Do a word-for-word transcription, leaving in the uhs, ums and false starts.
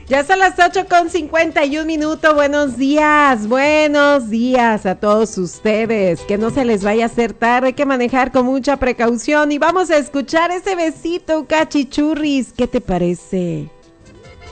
Ya son las ocho con cincuenta y un minutos. Buenos días, buenos días a todos ustedes. Que no se les vaya a hacer tarde, hay que manejar con mucha precaución. Y vamos a escuchar ese besito, cachichurris. ¿Qué te parece?